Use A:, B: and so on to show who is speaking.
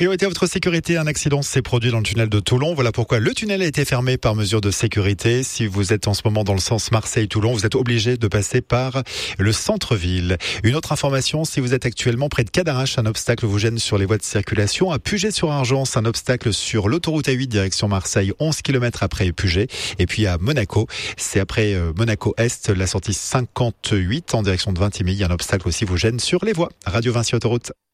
A: Priorité à votre sécurité, un accident s'est produit dans le tunnel de Toulon. Voilà pourquoi le tunnel a été fermé par mesure de sécurité. Si vous êtes en ce moment dans le sens Marseille-Toulon, vous êtes obligé de passer par le centre-ville. Une autre information, si vous êtes actuellement près de Cadarache, un obstacle vous gêne sur les voies de circulation. À Puget-sur-Argence, un obstacle sur l'autoroute A8 direction Marseille, 11 km après Puget. Et puis à Monaco, c'est après Monaco Est, la sortie 58 en direction de Vintimille. Un obstacle aussi vous gêne sur les voies. Radio Vinci Autoroute.